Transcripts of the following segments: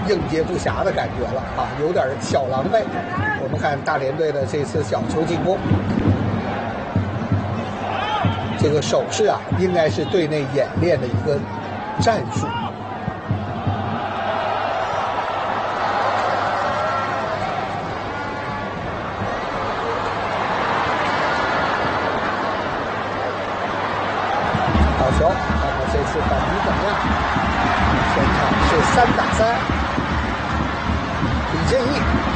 应接不暇的感觉了啊，有点小狼狈。我们看大连队的这次小球进攻，这个手势啊，应该是队内演练的一个战术。好球，看看这次反击怎么样？全场是3打3，李振义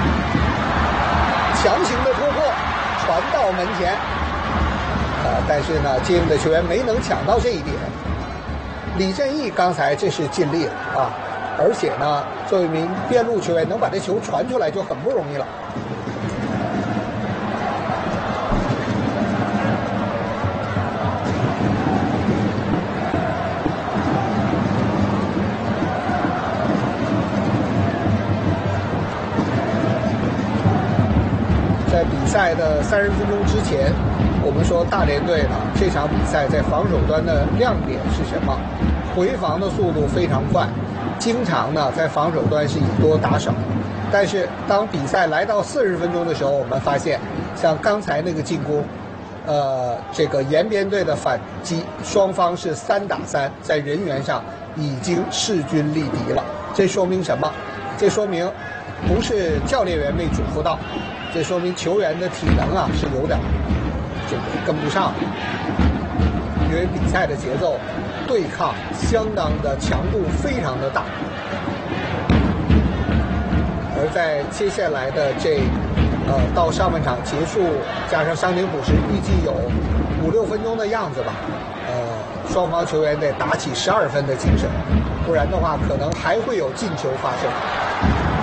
强行的突破，传到门前。但是呢，接应的球员没能抢到这一点。李振义刚才这是尽力了啊，而且呢，作为一名边路球员，能把这球传出来就很不容易了。在比赛的30分钟之前，我们说大连队呢这场比赛在防守端的亮点是什么？回防的速度非常快，经常呢在防守端是以多打少。但是当比赛来到40分钟的时候，我们发现像刚才那个进攻，这个延边队的反击，双方是3打3，在人员上已经势均力敌了。这说明什么？这说明不是教练员没嘱咐到，这说明球员的体能啊是有点这个跟不上，因为比赛的节奏对抗相当的强度非常的大，而在接下来的到上半场结束加上伤停补时，预计有5、6分钟的样子吧。双方球员得打起12分的精神，不然的话可能还会有进球发生。